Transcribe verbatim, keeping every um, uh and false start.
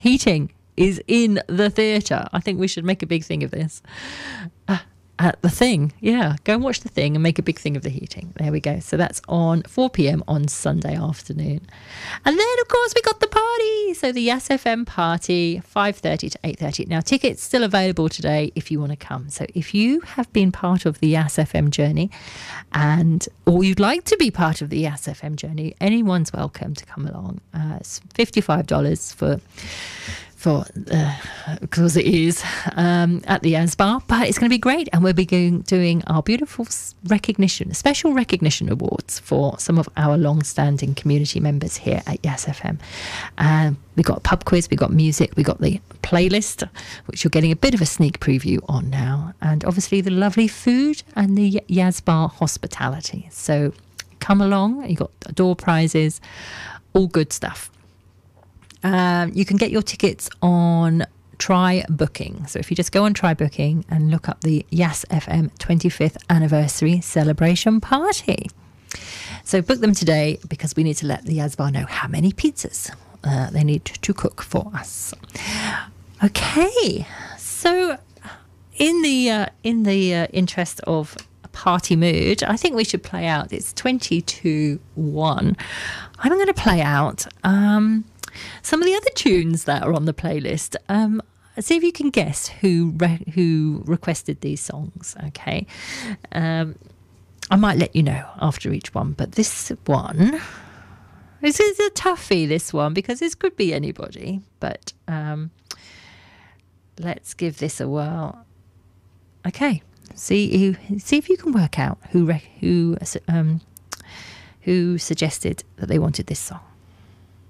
heating is in the theatre. I think we should make a big thing of this. Uh, at the Thing, yeah, go and watch The Thing and make a big thing of the heating. There we go. So that's on four p.m. on Sunday afternoon. And then, of course, we got the party. So the Yas F M party, five thirty to eight thirty. Now, tickets still available today if you want to come. So if you have been part of the Yas F M journey, and or you'd like to be part of the Yas F M journey, anyone's welcome to come along. Uh, it's fifty-five dollars for... for uh, because it is um, at the Yas Bar, but it's going to be great, and we'll be going, doing our beautiful recognition, special recognition awards for some of our long-standing community members here at Yas F M. Um, we got a pub quiz, we got music, we got the playlist, which you're getting a bit of a sneak preview on now, and obviously the lovely food and the Yas Bar hospitality. So come along, you got door prizes, all good stuff. Um, you can get your tickets on Try Booking. So if you just go on Try Booking and look up the Yas F M twenty-fifth anniversary celebration party. So book them today, because we need to let the Yas Bar know how many pizzas uh, they need to cook for us. Okay, so in the uh, in the uh, interest of party mood, I think we should play out. It's twenty-two one. I'm going to play out um, some of the other tunes that are on the playlist. Um, see if you can guess who re- who requested these songs. Okay, um, I might let you know after each one. But this one, this is a toughie. This one, because this could be anybody. But um, let's give this a whirl. Okay, see who, see if you can work out who re- who um, who suggested that they wanted this song.